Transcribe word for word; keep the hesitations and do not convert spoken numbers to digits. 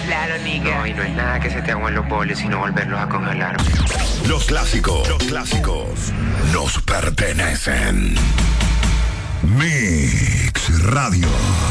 Claro, nigga. No, y no es nada que se te agüen los boles, sino volverlos a congelar. Los clásicos, los clásicos nos pertenecen. Mix Radio.